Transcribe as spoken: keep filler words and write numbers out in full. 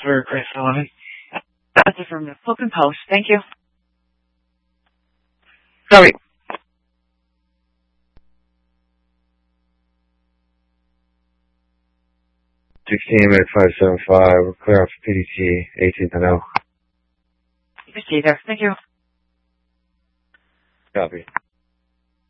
for Chris Sullivan. That's it from the Fulton Post. Thank you. Sorry. sixteen at five seven five. We're clear off P D T, eighteenth and O. You can stay there. Thank you. Copy.